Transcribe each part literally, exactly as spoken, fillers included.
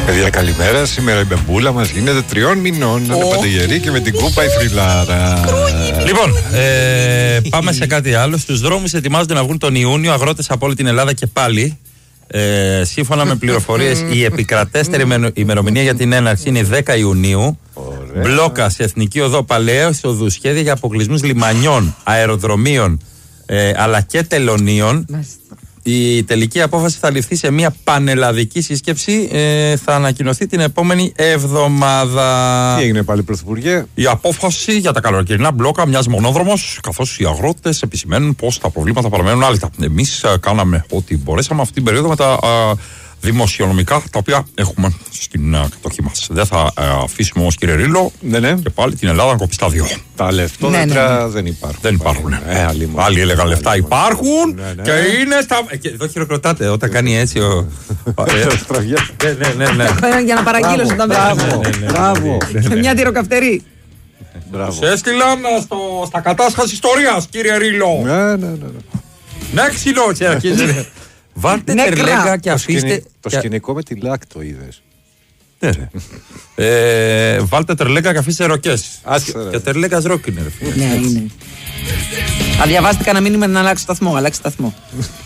Παιδιά, καλημέρα. Σήμερα η μπεμπούλα μας γίνεται τριών μηνών. Oh. Είναι παντεγερή και με την κούπα η θρυλάρα. Λοιπόν, ε, πάμε σε κάτι άλλο. Στους δρόμους ετοιμάζονται να βγουν τον Ιούνιο αγρότες από όλη την Ελλάδα και πάλι. Ε, σύμφωνα με πληροφορίες, η επικρατέστερη ημερομηνία για την έναρξη είναι δέκα Ιουνίου. Ωραία. Μπλόκα σε Εθνική Οδό Παλαιαίου οδού, σχέδια για αποκλεισμούς λιμανιών, αεροδρομίων ε, αλλά και τελωνίων. Η τελική απόφαση θα ληφθεί σε μια πανελλαδική σύσκεψη. Ε, θα ανακοινωθεί την επόμενη εβδομάδα. Τι έγινε πάλι, Πρωθυπουργέ? Η απόφαση για τα καλοκαιρινά μπλόκα μοιάζει μονόδρομος, καθώς οι αγρότες επισημαίνουν πως τα προβλήματα παραμένουν άλυτα. Εμείς κάναμε ό,τι μπορέσαμε αυτή την περίοδο με τα α, δημοσιονομικά τα οποία έχουμε στην α, κατοχή μας. Δεν θα α, αφήσουμε όμως, κύριε Ρήλο, ναι, ναι. και πάλι την Ελλάδα να κοπεί στα δύο. Τα λεφτότερα ναι, ναι, ναι. δεν υπάρχουν. Δεν υπάρχουν. Ε, άλλοι, άλλοι έλεγαν λεφτά άλλοι υπάρχουν ναι, ναι. και είναι στα. Και εδώ χειροκροτάτε όταν κάνει έτσι ο. ναι, ναι, ναι. Για να παραγγείλω στον ταμπέλο. Μπράβο. Και μια τυροκαυτερή. Σε έστειλαν στα κατάσχαση ιστορίας, κύριε Ρήλο. Ναι, ναι, ναι. Ναι, ξυλό, τσέρακι. Βάλτε τερλέγκα και αφήστε. Το σκηνικό με τη Λάκτο είδες? Ναι, ρε. Βάλτε τερλέγκα και αφήστε ροκές. Και τερλέγκας ροκ είναι, ρε. Ναι, είναι. Θα διαβάσετε κανένα μήνυμα να αλλάξει σταθμό. Αλλάξει σταθμό.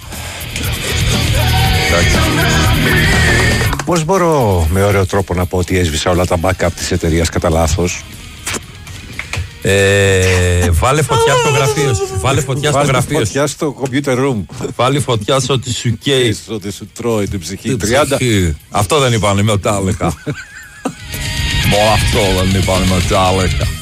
Πώς μπορώ με ωραίο τρόπο να πω ότι έσβησα όλα τα backup της εταιρείας κατά λάθος? Ε, βάλε φωτιά στο γραφείο σου. Βάλε φωτιά στο γραφείο σου. Φωτιά στο computer room. Βάλε φωτιά στο ότι σου καίει. Ότι σου τρώει την ψυχή. τριάντα Αυτό δεν είπανε με τα έλεγα. Μόνο αυτό δεν είπανε με τα έλεγα.